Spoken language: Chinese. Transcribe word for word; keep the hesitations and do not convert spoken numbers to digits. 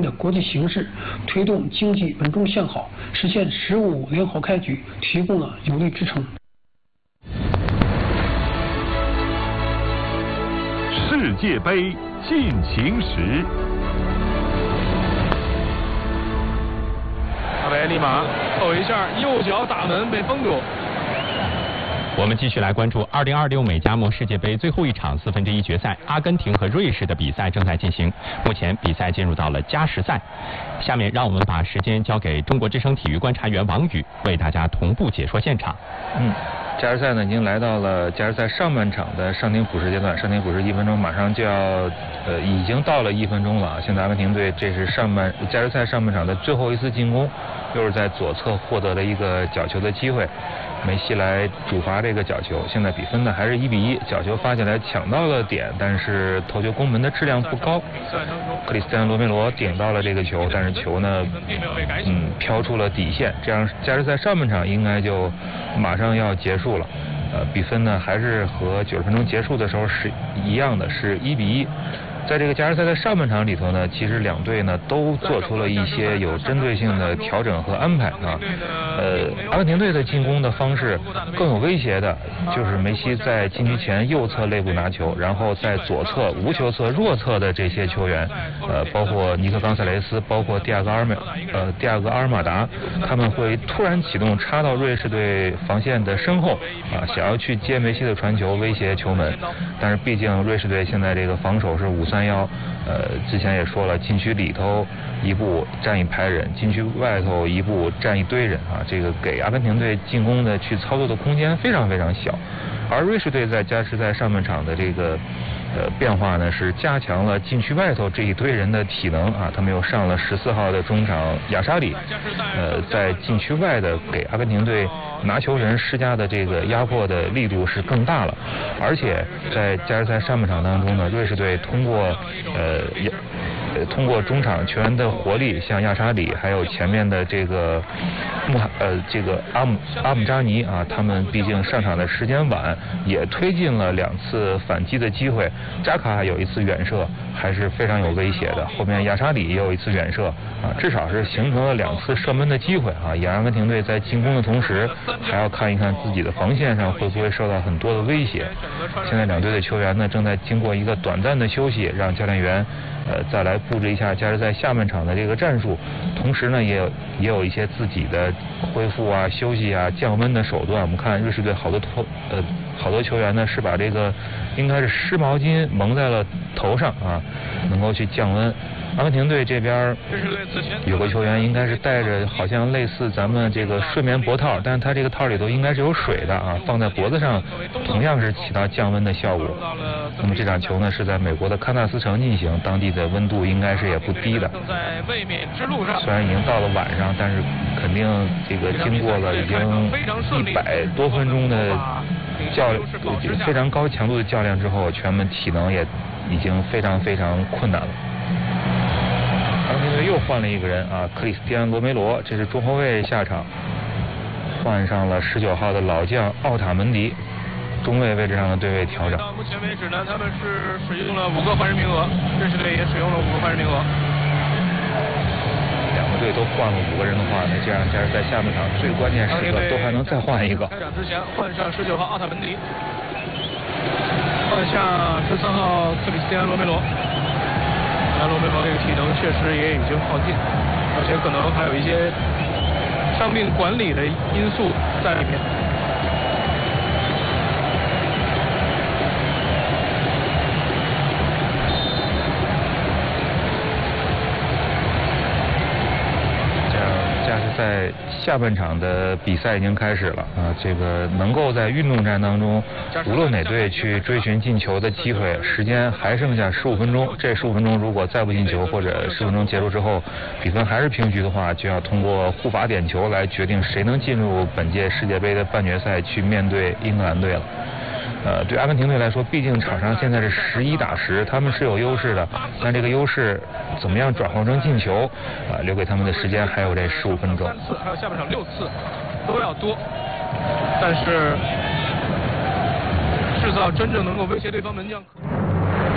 的国际形势，推动经济稳中向好，实现“十五”良好开局提供了有力支撑。 世界杯进行时， 阿维立马扣一下，右脚打门被封住。 我们继续来关注二零二六美加墨世界杯最后一场四分之一决赛，阿根廷和瑞士的比赛正在进行。目前比赛进入到了加时赛，下面让我们把时间交给中国之声体育观察员王宇，为大家同步解说现场。 嗯。加时赛呢，已经来到了加时赛上半场的上庭补时阶段。上庭补时一分钟，马上就要，呃，已经到了一分钟了。现在阿根廷队这是上半加时赛上半场的最后一次进攻，又是在左侧获得了一个角球的机会。梅西来主罚这个角球，现在比分呢还是一比一。角球发起来抢到了点，但是头球攻门的质量不高。克里斯蒂安·罗梅罗顶到了这个球，但是球呢，嗯，飘出了底线。这样加时赛上半场应该就马上要结束了。呃，比分呢还是和九十分钟结束的时候是一样的，是一比一。在这个加时赛的上半场里头呢，其实两队呢都做出了一些有针对性的调整和安排啊。呃，阿根廷队的进攻的方式更有威胁的，就是梅西在禁区前右侧肋部拿球，然后在左侧无球侧弱侧的这些球员，呃，包括尼克冈塞雷斯，包括第二个阿尔马呃第二个阿尔马达，他们会突然启动插到瑞士队防线的身后啊，想要去接梅西的传球，威胁球门。但是毕竟瑞士队现在这个防守是五三幺，呃，之前也说了，禁区里头一步站一排人，禁区外头一步站一堆人啊，这个给阿根廷队进攻的去操作的空间非常非常小。而瑞士队在加时赛上半场的这个呃变化呢，是加强了禁区外头这一堆人的体能啊，他们又上了十四号的中场亚沙里，呃，在禁区外的给阿根廷队拿球人施加的这个压迫的力度是更大了。而且在加时赛上半场当中呢，瑞士队通过呃呃通过中场球员的活力，像亚沙里还有前面的这个穆呃这个阿姆阿姆扎尼啊，他们毕竟上场的时间晚，也推进了两次反击的机会。扎卡有一次远射还是非常有威胁的，后面亚沙里也有一次远射啊，至少是形成了两次射门的机会啊。也阿根廷队在进攻的同时，还要看一看自己的防线上会不会受到很多的威胁。现在两队的球员呢，正在经过一个短暂的休息，让教练员呃再来布置一下加时赛下半场的这个战术，同时呢也有也有一些自己的恢复啊、休息啊、降温的手段。我们看瑞士队好多头呃好多球员呢是把这个应该是湿毛巾蒙在了头上啊，能够去降温。阿根廷队这边有个球员应该是带着好像类似咱们这个睡眠脖套，但是他这个套里头应该是有水的啊，放在脖子上同样是起到降温的效果。那么这场球呢是在美国的堪萨斯城进行，当地的温度应该是也不低的。虽然已经到了晚上，但是肯定这个经过了已经一百多分钟的教非常高强度的较量之后，球员们体能也已经非常非常困难了。阿根廷队又换了一个人啊，克里斯蒂安·罗梅罗，这是中后卫下场，换上了十九号的老将奥塔门迪，中卫位置上的对位调整。 到目前为止呢，他们是使用了五个换人名额，瑞士队也使用了五个换人名额。 两个队都换了五个人的话呢，这样加上在下半场最关键时刻都还能再换一个。 开场之前换上十九号奥塔门迪，换下十三号克里斯蒂安·罗梅罗。那罗梅罗这个体能确实也已经耗尽，而且可能还有一些伤病管理的因素在里面。 在下半场的比赛已经开始了啊，这个能够在运动战当中，无论哪队去追寻进球的机会，时间还剩下十五分钟。这十五分钟如果再不进球，或者十分钟结束之后比分还是平局的话，就要通过互罚点球来决定谁能进入本届世界杯的半决赛去面对英格兰队了。呃，对阿根廷队来说，毕竟场上现在是十一打十，他们是有优势的，但这个优势怎么样转化成进球，啊、呃，留给他们的时间还有这十五分钟。 三次，还有下半场六次都要多，但是制造真正能够威胁对方门将。